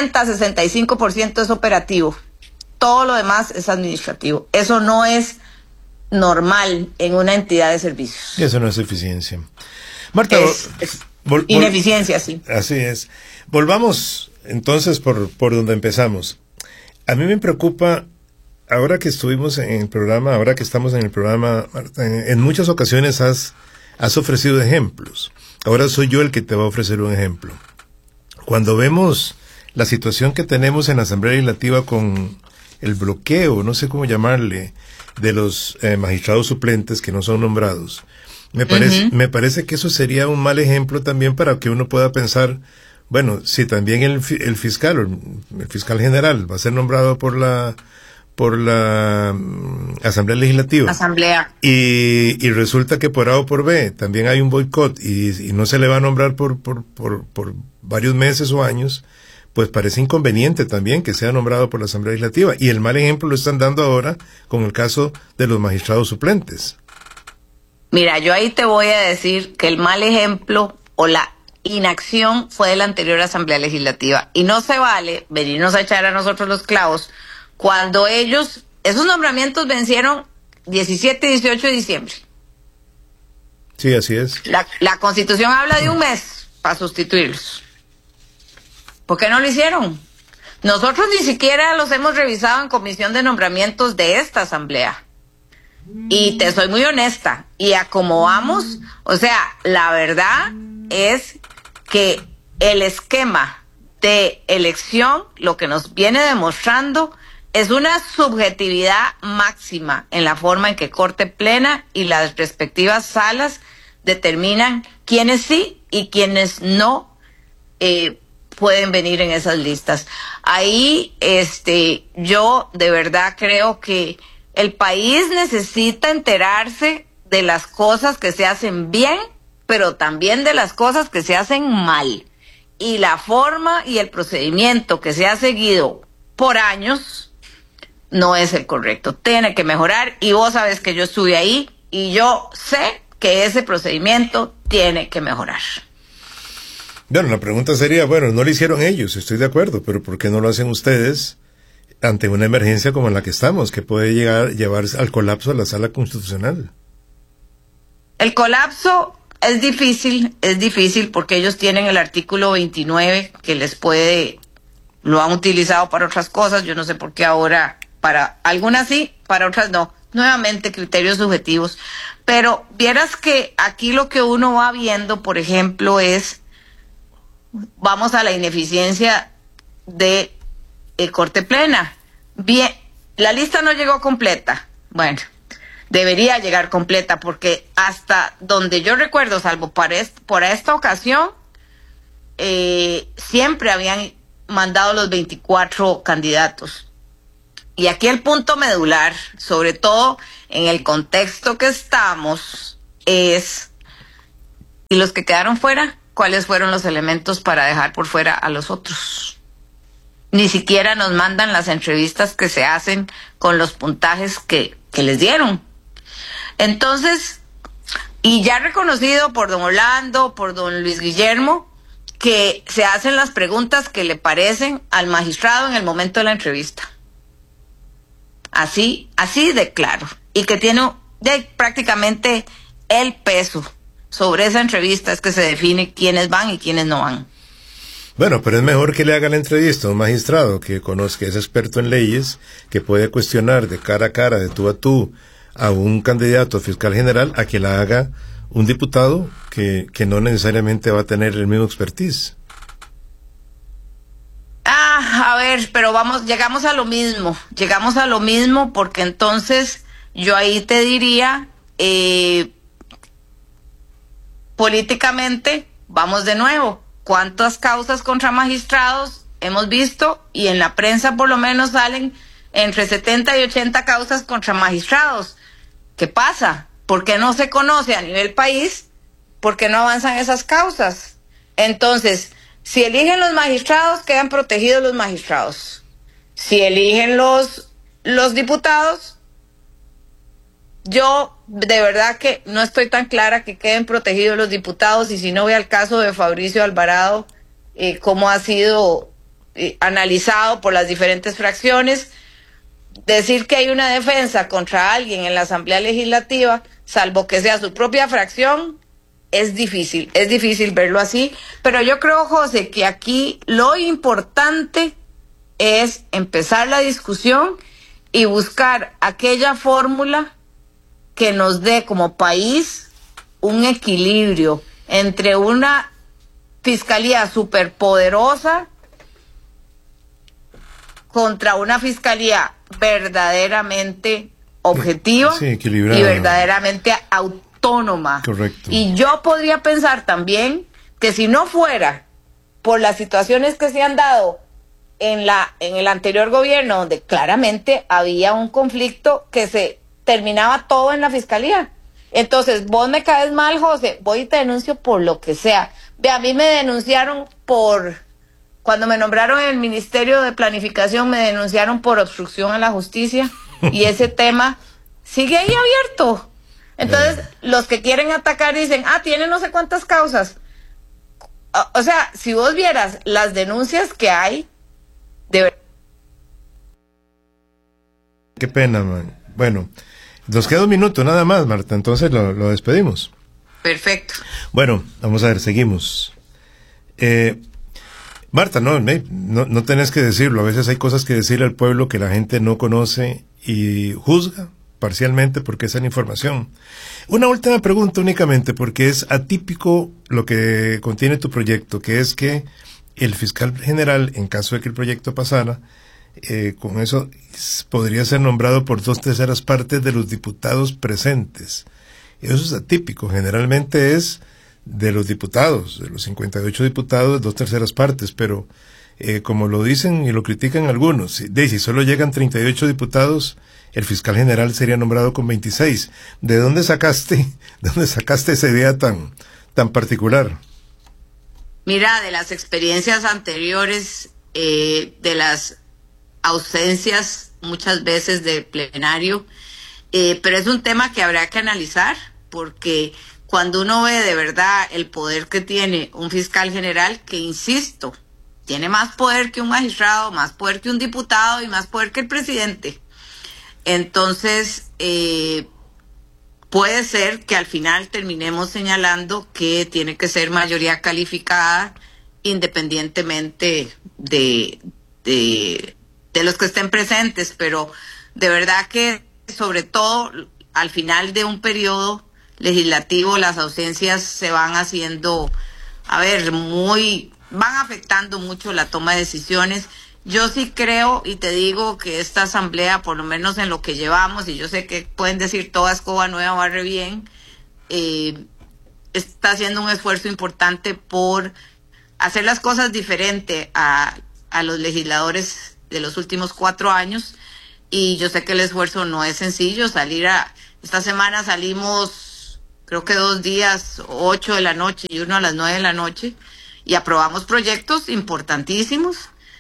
60-65% es operativo, todo lo demás es administrativo. Eso no es normal en una entidad de servicios. Y eso no es eficiencia. Marta, es ineficiencia, sí. Así es. Volvamos entonces por donde empezamos. A mí me preocupa, ahora que estuvimos en el programa, ahora que estamos en el programa, Marta, en muchas ocasiones has ofrecido ejemplos. Ahora soy yo el que te va a ofrecer un ejemplo. Cuando vemos la situación que tenemos en la Asamblea Legislativa con el bloqueo, no sé cómo llamarle, de los magistrados suplentes que no son nombrados, me parece que eso sería un mal ejemplo también para que uno pueda pensar, bueno, si también el fiscal general va a ser nombrado por la Asamblea Legislativa. Y resulta que por A o por B también hay un boicot y no se le va a nombrar por varios meses o años, pues parece inconveniente también que sea nombrado por la Asamblea Legislativa. Y el mal ejemplo lo están dando ahora con el caso de los magistrados suplentes. Mira, yo ahí te voy a decir que el mal ejemplo o la inacción fue de la anterior Asamblea Legislativa. Y no se vale venirnos a echar a nosotros los clavos cuando esos nombramientos vencieron 17 y 18 de diciembre. Sí, así es. La Constitución habla de un mes para sustituirlos. ¿Por qué no lo hicieron? Nosotros ni siquiera los hemos revisado en comisión de nombramientos de esta Asamblea. Y te soy muy honesta, y a cómo vamos, o sea, la verdad es que el esquema de elección lo que nos viene demostrando es una subjetividad máxima en la forma en que Corte Plena y las respectivas salas determinan quiénes sí y quiénes no pueden venir en esas listas. Ahí yo de verdad creo que el país necesita enterarse de las cosas que se hacen bien, pero también de las cosas que se hacen mal. Y la forma y el procedimiento que se ha seguido por años no es el correcto. Tiene que mejorar, y vos sabes que yo estuve ahí y yo sé que ese procedimiento tiene que mejorar. Bueno, la pregunta sería, bueno, no lo hicieron ellos, estoy de acuerdo, pero ¿por qué no lo hacen ustedes ante una emergencia como en la que estamos, que puede llevar al colapso de la Sala Constitucional? El colapso es difícil porque ellos tienen el artículo 29 que lo han utilizado para otras cosas. Yo no sé por qué ahora, para algunas sí, para otras no. nuevamente criterios subjetivos, pero vieras que aquí lo que uno va viendo, por ejemplo, es, vamos a la ineficiencia de Corte Plena. Bien, la lista no llegó completa. Bueno, debería llegar completa porque hasta donde yo recuerdo, salvo por esta ocasión, siempre habían mandado los 24 candidatos. Y aquí el punto medular, sobre todo en el contexto que estamos, es, ¿y los que quedaron fuera? ¿Cuáles fueron los elementos para dejar por fuera a los otros? Ni siquiera nos mandan las entrevistas que se hacen con los puntajes que les dieron. Entonces, y ya reconocido por don Orlando, por don Luis Guillermo, que se hacen las preguntas que le parecen al magistrado en el momento de la entrevista. Así de claro. Y que tiene prácticamente el peso sobre esa entrevista, es que se define quiénes van y quiénes no van. Bueno, pero es mejor que le haga la entrevista a un magistrado que conozca, es experto en leyes, que puede cuestionar de cara a cara, de tú a tú, a un candidato a fiscal general, a que la haga un diputado que no necesariamente va a tener el mismo expertise. A ver, pero llegamos a lo mismo porque entonces yo ahí te diría, políticamente, vamos de nuevo, ¿cuántas causas contra magistrados hemos visto? Y en la prensa por lo menos salen entre 70 y 80 causas contra magistrados. ¿Qué pasa? ¿Por qué no se conoce a nivel país? ¿Por qué no avanzan esas causas? Entonces, si eligen los magistrados, quedan protegidos los magistrados. Si eligen los diputados, yo de verdad que no estoy tan clara que queden protegidos los diputados, y si no, ve al caso de Fabricio Alvarado, cómo ha sido analizado por las diferentes fracciones. Decir que hay una defensa contra alguien en la Asamblea Legislativa, salvo que sea su propia fracción, es difícil verlo así. Pero yo creo, José, que aquí lo importante es empezar la discusión y buscar aquella fórmula que nos dé como país un equilibrio entre una fiscalía superpoderosa contra una fiscalía verdaderamente objetiva, sí, equilibrada, y verdaderamente autónoma. Correcto. Y yo podría pensar también que si no fuera por las situaciones que se han dado en el anterior gobierno, donde claramente había un conflicto que se terminaba todo en la fiscalía. Entonces, vos me caes mal, José, voy y te denuncio por lo que sea. Ve, a mí me denunciaron cuando me nombraron en el Ministerio de Planificación, me denunciaron por obstrucción a la justicia, y ese tema sigue ahí abierto. Entonces, los que quieren atacar dicen, tiene no sé cuántas causas. O sea, si vos vieras las denuncias que hay, de verdad. Qué pena, man. Bueno, nos queda un minuto nada más, Marta, entonces lo despedimos. Perfecto. Bueno, vamos a ver, seguimos. Marta, no tenés que decirlo, a veces hay cosas que decirle al pueblo que la gente no conoce y juzga parcialmente porque esa es la información. Una última pregunta únicamente, porque es atípico lo que contiene tu proyecto, que es que el fiscal general, en caso de que el proyecto pasara, con eso podría ser nombrado por 2/3 partes de los diputados presentes. Eso es atípico, generalmente es de los diputados, de los 58 diputados, 2/3 partes, pero como lo dicen y lo critican algunos, si solo llegan 38 diputados, el fiscal general sería nombrado con 26. ¿De dónde sacaste esa idea tan particular? Mira, de las experiencias anteriores, de las ausencias muchas veces del plenario, pero es un tema que habrá que analizar, porque cuando uno ve de verdad el poder que tiene un fiscal general, que insisto, tiene más poder que un magistrado, más poder que un diputado y más poder que el presidente, entonces puede ser que al final terminemos señalando que tiene que ser mayoría calificada independientemente de los que estén presentes, pero de verdad que sobre todo al final de un periodo legislativo, las ausencias se van haciendo, van afectando mucho la toma de decisiones. Yo sí creo y te digo que esta asamblea, por lo menos en lo que llevamos, y yo sé que pueden decir toda escoba nueva barre bien, está haciendo un esfuerzo importante por hacer las cosas diferente a los legisladores de los últimos 4 años, y yo sé que el esfuerzo no es sencillo. Esta semana salimos, creo que 2 días, 8 de la noche y uno a las 9 de la noche, y aprobamos proyectos importantísimos,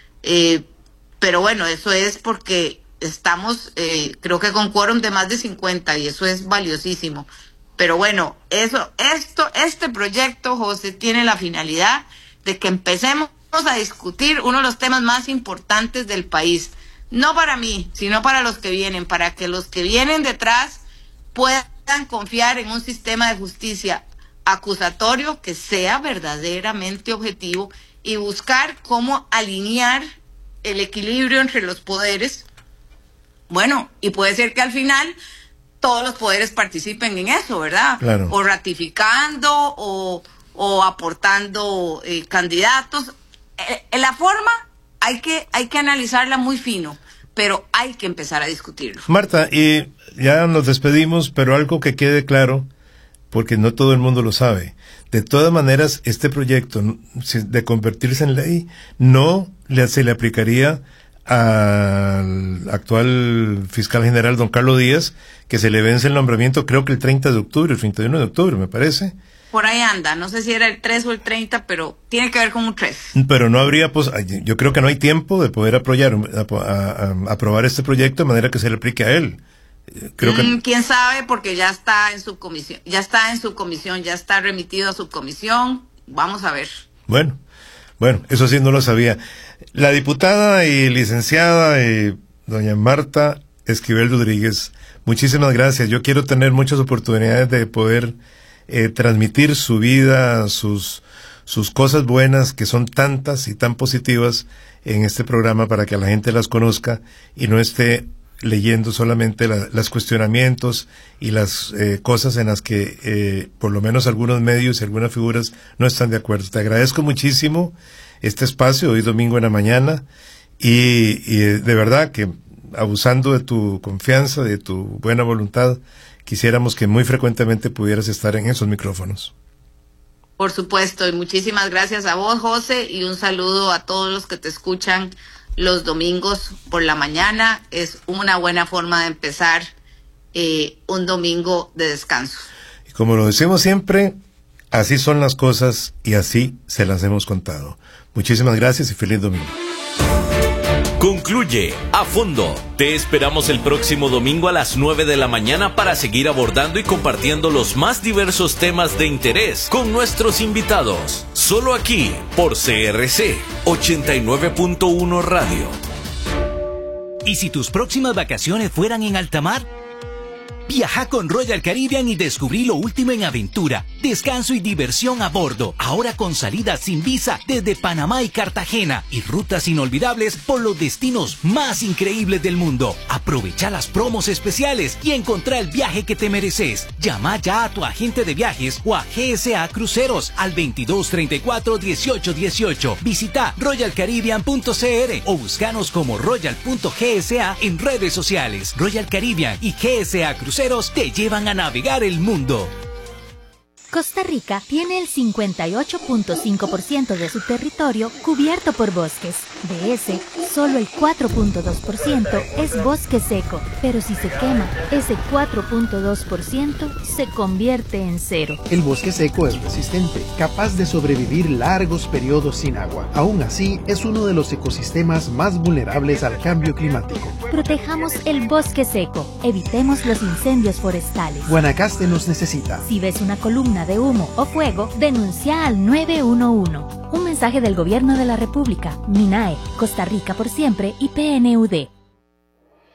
pero bueno, eso es porque estamos, creo que con quórum de más de 50, y eso es valiosísimo. Pero bueno, este proyecto, José, tiene la finalidad de que empecemos a discutir uno de los temas más importantes del país. No para mí, sino para los que vienen, para que los que vienen detrás puedan confiar en un sistema de justicia acusatorio que sea verdaderamente objetivo y buscar cómo alinear el equilibrio entre los poderes. Bueno, y puede ser que al final todos los poderes participen en eso, ¿verdad? Claro. O ratificando o aportando candidatos. La forma hay que analizarla muy fino, pero hay que empezar a discutirlo. Marta, y ya nos despedimos, pero algo que quede claro, porque no todo el mundo lo sabe. De todas maneras, este proyecto de convertirse en ley no se le aplicaría al actual fiscal general, don Carlos Díaz, que se le vence el nombramiento, creo que el 30 de octubre, el 31 de octubre, me parece. Por ahí anda, no sé si era el 3 o el 30, pero tiene que ver con un 3. Pero no habría, yo creo que no hay tiempo de poder aprobar este proyecto de manera que se le aplique a él. Creo que quién sabe, porque ya está en su comisión, ya está remitido a su comisión. Vamos a ver. Bueno, eso sí no lo sabía. La diputada y licenciada doña Marta Esquivel Rodríguez, muchísimas gracias. Yo quiero tener muchas oportunidades de poder transmitir su vida, sus cosas buenas, que son tantas y tan positivas, en este programa, para que la gente las conozca y no esté leyendo solamente los cuestionamientos y las cosas en las que por lo menos algunos medios y algunas figuras no están de acuerdo. Te agradezco muchísimo este espacio hoy domingo en la mañana, y de verdad que, abusando de tu confianza, de tu buena voluntad, quisiéramos que muy frecuentemente pudieras estar en esos micrófonos. Por supuesto, y muchísimas gracias a vos, José, y un saludo a todos los que te escuchan los domingos por la mañana. Es una buena forma de empezar un domingo de descanso. Y como lo decimos siempre, así son las cosas y así se las hemos contado. Muchísimas gracias y feliz domingo. Concluye A Fondo. Te esperamos el próximo domingo a las 9 de la mañana para seguir abordando y compartiendo los más diversos temas de interés con nuestros invitados. Solo aquí, por CRC 89.1 Radio. ¿Y si tus próximas vacaciones fueran en alta mar? Viaja con Royal Caribbean y descubrí lo último en aventura, descanso y diversión a bordo. Ahora con salidas sin visa desde Panamá y Cartagena y rutas inolvidables por los destinos más increíbles del mundo. Aprovecha las promos especiales y encontrá el viaje que te mereces. Llama ya a tu agente de viajes o a GSA Cruceros al 2234-1818. Visita royalcaribbean.cr o búscanos como royal.gsa en redes sociales. Royal Caribbean y GSA Cruceros te llevan a navegar el mundo. Costa Rica tiene el 58.5% de su territorio cubierto por bosques. De ese, solo el 4.2% es bosque seco, pero si se quema, ese 4.2% se convierte en cero. El bosque seco es resistente, capaz de sobrevivir largos periodos sin agua. Aún así, es uno de los ecosistemas más vulnerables al cambio climático. Protejamos el bosque seco, evitemos los incendios forestales. Guanacaste nos necesita. Si ves una columna de humo o fuego, denuncia al 911. Un mensaje del Gobierno de la República, MINAE, Costa Rica por siempre y PNUD.